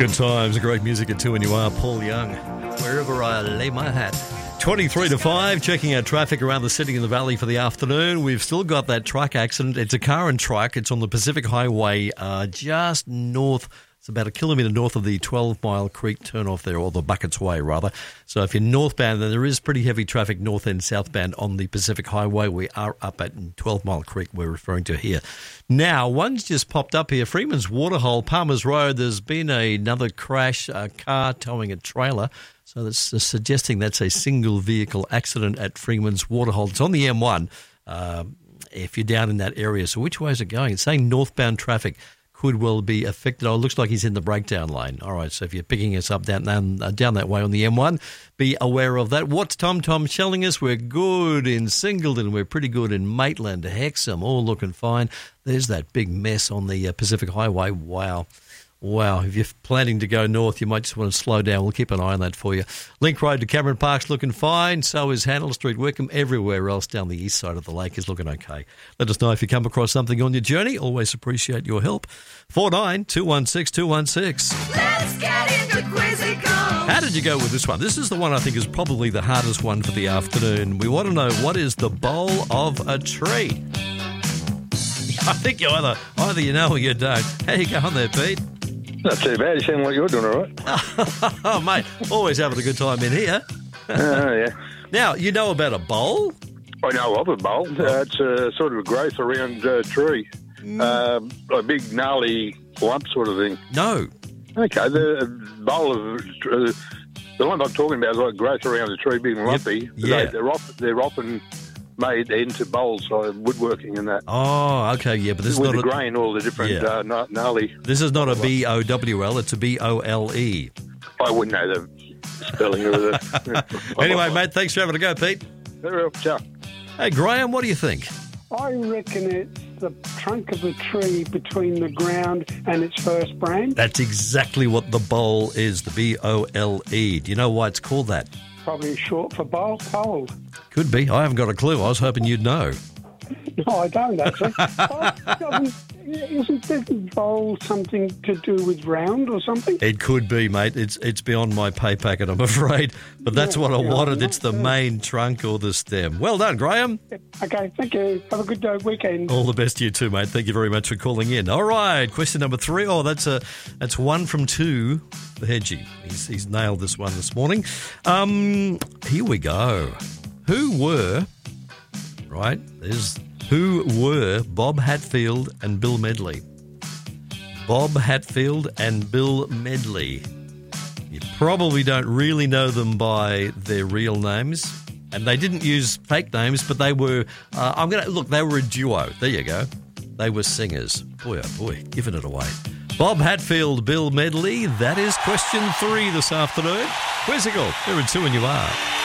Good times, great music at 2 and you are Paul Young. Wherever I lay my hat. 23 to 5, checking out traffic around the city and the valley for the afternoon. We've still got that truck accident. It's a car and truck. It's on the Pacific Highway just north. It's about a kilometre north of the 12 Mile Creek turnoff there, or the Buckets Way, rather. So if you're northbound, then there is pretty heavy traffic north and southbound on the Pacific Highway. We are up at 12 Mile Creek we're referring to here. Now, one's just popped up here. Freeman's Waterhole, Palmers Road. There's been another crash, a car towing a trailer. So that's suggesting that's a single vehicle accident at Freeman's Waterhole. It's on the M1 if you're down in that area. So which way is it going? It's saying northbound traffic could well be affected. Oh, it looks like he's in the breakdown lane. All right, so if you're picking us up down that way on the M1, be aware of that. What's Tom telling us? We're good in Singleton. We're pretty good in Maitland, Hexham, all looking fine. There's that big mess on the Pacific Highway. Wow, if you're planning to go north, you might just want to slow down. We'll keep an eye on that for you. Link Road to Cameron Park's looking fine. So is Handel Street, Wickham. Everywhere else down the east side of the lake is looking okay. Let us know if you come across something on your journey. Always appreciate your help. 49-216-216. Let's get into Quizzical. How did you go with this one? This is the one I think is probably the hardest one for the afternoon. We want to know, what is the bowl of a tree? I think you either you know or you don't. How you going there, Pete? Not too bad. You seem like you're doing all right. Oh, mate, always having a good time in here. Yeah. Now, you know about a bowl? I know of a bowl. It's a sort of a growth around a tree. A big gnarly lump sort of thing. No. Okay, the bowl of... the one I'm talking about is like growth around a tree, big and lumpy. Yep. Yeah. They're often made into bowls, so woodworking and that. Oh, okay, yeah, but this is with not the grain, all the different gnarly... This is not a B-O-W-L, it's a B-O-L-E. I wouldn't know the spelling of it. Anyway, mate, thanks for having a go, Pete. Very well, ciao. Hey, Graham, what do you think? I reckon it's the trunk of a tree between the ground and its first branch. That's exactly what the bowl is, the B-O-L-E. Do you know why it's called that? Probably short for pole. Could be. I haven't got a clue. I was hoping you'd know. No, I don't, actually. Isn't this bowl something to do with round or something? It could be, mate. It's beyond my pay packet, I'm afraid. But that's what I wanted. It's the main trunk or the stem. Well done, Graham. Okay, thank you. Have a good weekend. All the best to you too, mate. Thank you very much for calling in. All right, question number 3. Oh, that's 1 from 2 for Hedgie. He's nailed this one this morning. Here we go. Who were Bob Hatfield and Bill Medley? Bob Hatfield and Bill Medley. You probably don't really know them by their real names, and they didn't use fake names, but they were. They were a duo. There you go. They were singers. Boy, oh boy, giving it away. Bob Hatfield, Bill Medley. That is question 3 this afternoon. Quizzical. There are 2 and you are.